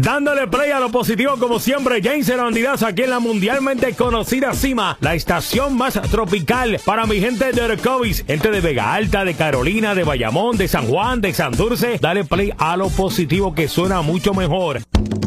Dándole play a lo positivo como siempre, James Hernández aquí en la mundialmente conocida Cima, la estación más tropical para mi gente de Orocovis, gente de Vega Alta, de Carolina, de Bayamón, de San Juan, de Santurce. Dale play a lo positivo que suena mucho mejor.